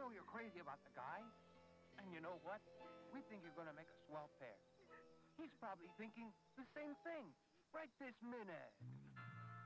know you're crazy about the guy. And you know what? We think you're gonna make a swell pair. He's probably thinking the same thing right this minute.